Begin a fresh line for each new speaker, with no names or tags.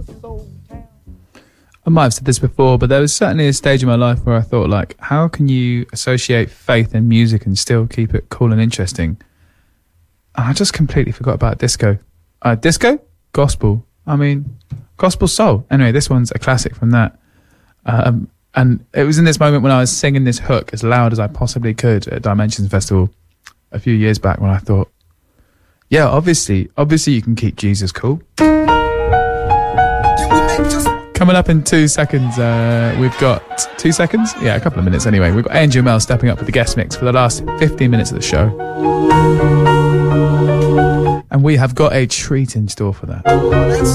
I might have said this before, but there was certainly a stage in my life where I thought, like, how can you associate faith and music and still keep it cool and interesting? And I just completely forgot about disco. Disco? Gospel. I mean, gospel soul. Anyway, this one's a classic from that. And it was in this moment when I was singing this hook as loud as I possibly could at Dimensions Festival a few years back, when I thought, yeah, obviously you can keep Jesus cool. Coming up in 2 seconds, we've got 2 seconds? Yeah, a couple of minutes anyway. We've got Angel Mel stepping up with the guest mix for the last 15 minutes of the show. And we have got a treat in store for that.